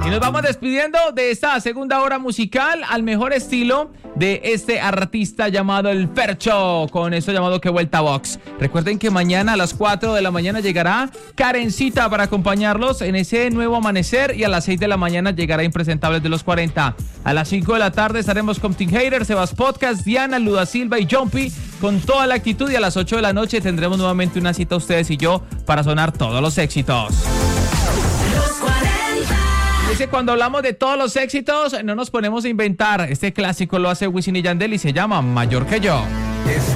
Y nos vamos despidiendo de esta segunda hora musical al mejor estilo de este artista llamado El Fercho, con esto llamado Que Vuelta Box. Recuerden que mañana a las 4 de la mañana llegará Karencita para acompañarlos en ese nuevo amanecer, y a las 6 de la mañana llegará Impresentables de los 40. A las 5 de la tarde estaremos con Team Hater, Sebas Podcast, Diana, Luda Silva y Jumpy con toda la actitud, y a las 8 de la noche tendremos nuevamente una cita ustedes y yo para sonar todos los éxitos. Los 40. Dice, cuando hablamos de todos los éxitos, no nos ponemos a inventar. Este clásico lo hace Wisin y Yandel y se llama Mayor que yo.